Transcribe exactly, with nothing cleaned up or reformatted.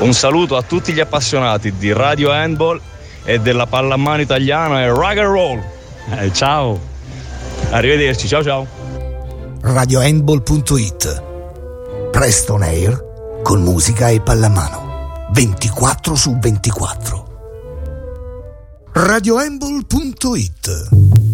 Un saluto a tutti gli appassionati di Radio Handball e della pallamano italiana e rock and roll. Eh, ciao, arrivederci, ciao ciao. radio handball punto it. Presto on air con musica e pallamano ventiquattro su ventiquattro. radio handball punto it.